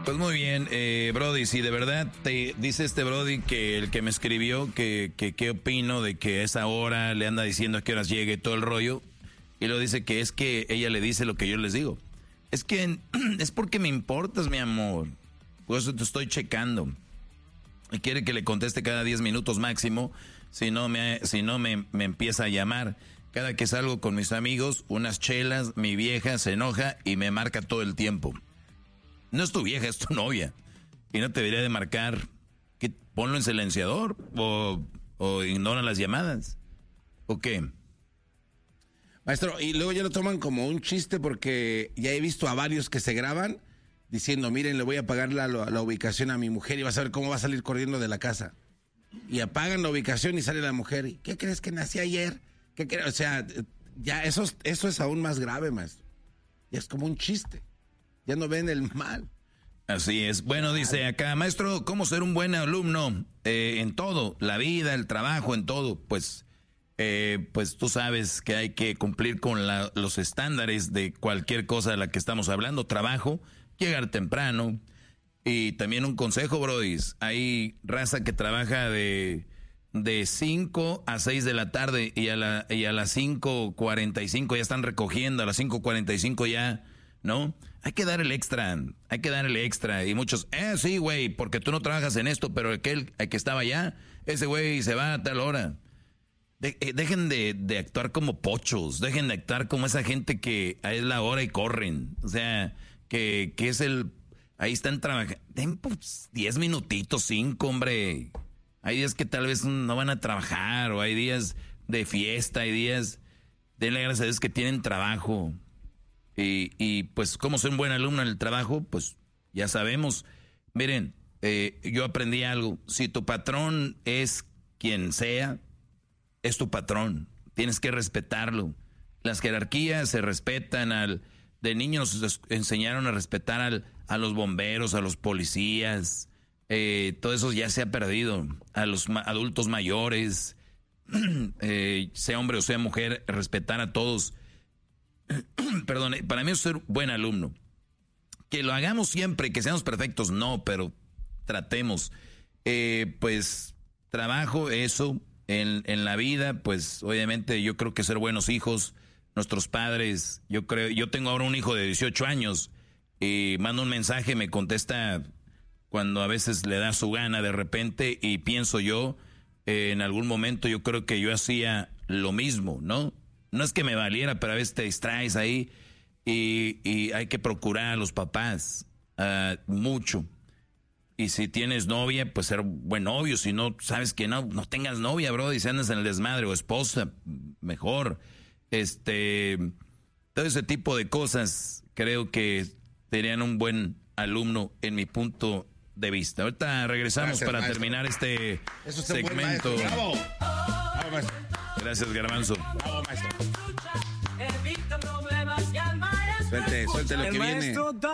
Pues muy bien, Brody, si de verdad te dice este Brody que el que me escribió que qué opino de que a esa hora le anda diciendo a qué horas llegue todo el rollo, y lo dice que es que ella le dice lo que yo les digo. Es que es porque me importas, mi amor. Por eso te estoy checando. Y quiere que le conteste cada 10 minutos máximo, si no me empieza a llamar. Cada que salgo con mis amigos, unas chelas, mi vieja se enoja y me marca todo el tiempo. No es tu vieja, es tu novia. Y no te debería de marcar. Que ponlo en silenciador o ignora las llamadas. ¿O qué? Maestro, y luego ya lo toman como un chiste porque ya he visto a varios que se graban diciendo, miren, le voy a pagar la ubicación a mi mujer y vas a ver cómo va a salir corriendo de la casa. Y apagan la ubicación y sale la mujer. ¿Y qué crees que nací ayer? ¿Qué crees? O sea, ya eso es aún más grave, maestro. Ya es como un chiste. Ya no ven el mal. Así es. Bueno, dice acá, maestro, ¿cómo ser un buen alumno? En todo, la vida, el trabajo, en todo. Pues tú sabes que hay que cumplir con los estándares de cualquier cosa de la que estamos hablando. Trabajo, llegar temprano. Y también un consejo, brodis. Hay raza que trabaja de 5 a 6 de la tarde y a las 5:45 ya están recogiendo, a las 5:45 ya, ¿no? Hay que dar el extra. Y muchos, sí, güey, porque tú no trabajas en esto, pero el que estaba allá, ese güey se va a tal hora. Dejen de actuar como pochos, dejen de actuar como esa gente que es la hora y corren. O sea, que es ahí están trabajando. Den 10 minutitos, 5, hombre. Hay días que tal vez no van a trabajar, o hay días de fiesta, hay días, denle gracias a Dios que tienen trabajo. Y pues, ¿cómo ser un buen alumno en el trabajo? Pues ya sabemos. Miren, yo aprendí algo. Si tu patrón es quien sea, es tu patrón. Tienes que respetarlo. Las jerarquías se respetan. De niños nos enseñaron a respetar a los bomberos, a los policías. Todo eso ya se ha perdido. A los adultos mayores, sea hombre o sea mujer, respetar a todos. Perdón, para mí es ser buen alumno. Que lo hagamos siempre, que seamos perfectos, no, pero tratemos. Pues trabajo, eso, en la vida, pues obviamente yo creo que ser buenos hijos, nuestros padres, yo tengo ahora un hijo de 18 años, y mando un mensaje, me contesta cuando a veces le da su gana de repente, y pienso yo, en algún momento yo creo que yo hacía lo mismo, ¿no? No es que me valiera, pero a veces te distraes ahí y hay que procurar a los papás mucho. Y si tienes novia, pues ser buen novio. Si no, sabes que no tengas novia, bro, y si andas en el desmadre, o esposa, mejor. Todo ese tipo de cosas creo que serían un buen alumno en mi punto de vista. Ahorita regresamos. Gracias, para maestro. Terminar este segmento. ¡Bravo! ¡Bravo, maestro! Gracias, Garbanzo. ¡Bravo, maestro! Suelte lo que viene.